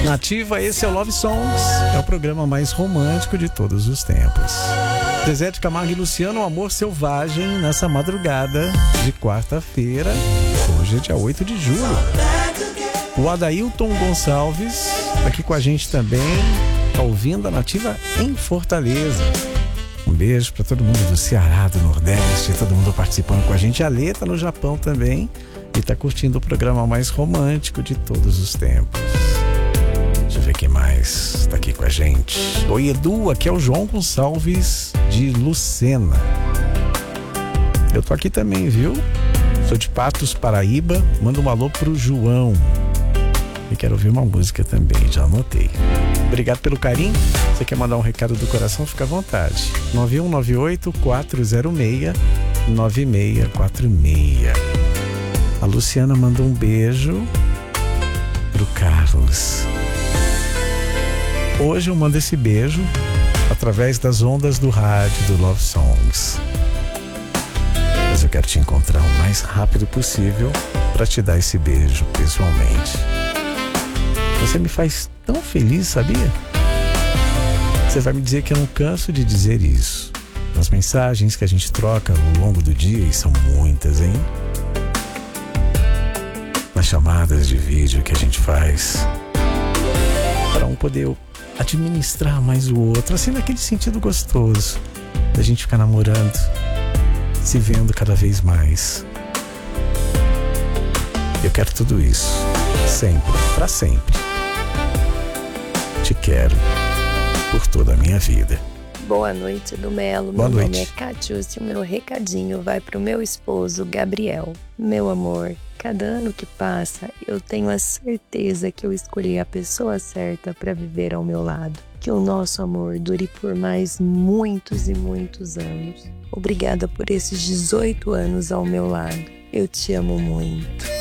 Nativa, esse é o Love Songs, é o programa mais romântico de todos os tempos. Zezé de Camargo e Luciano, Amor Selvagem, nessa madrugada de quarta-feira, hoje é dia 8 de julho. O Adailton Gonçalves aqui com a gente também, tá ouvindo a Nativa em Fortaleza. Um beijo para todo mundo do Ceará, do Nordeste, todo mundo participando com a gente. A Lê tá no Japão também e tá curtindo o programa mais romântico de todos os tempos. Deixa eu ver quem mais tá aqui com a gente. Oi, Edu, aqui é o João Gonçalves de Lucena. Eu tô aqui também, viu? Sou de Patos, Paraíba. Manda um alô pro João. E quero ouvir uma música também, já anotei. Obrigado pelo carinho. Você quer mandar um recado do coração? Fica à vontade. 9198-406-9646. A Luciana manda um beijo pro Carlos. Hoje eu mando esse beijo através das ondas do rádio do Love Songs. Mas eu quero te encontrar o mais rápido possível para te dar esse beijo pessoalmente. Você me faz tão feliz, sabia? Você vai me dizer que eu não canso de dizer isso. Nas mensagens que a gente troca ao longo do dia, e são muitas, hein? Nas chamadas de vídeo que a gente faz, para um poder administrar mais o outro, assim, naquele sentido gostoso da gente ficar namorando, se vendo cada vez mais. Eu quero tudo isso, sempre, para sempre. Te quero por toda a minha vida. Boa noite, do Melo. Boa Meu noite. nome é Catiúcia e o meu recadinho vai pro meu esposo, Gabriel. Meu amor, cada ano que passa, eu tenho a certeza que eu escolhi a pessoa certa para viver ao meu lado. Que o nosso amor dure por mais muitos e muitos anos. Obrigada por esses 18 anos ao meu lado. Eu te amo muito.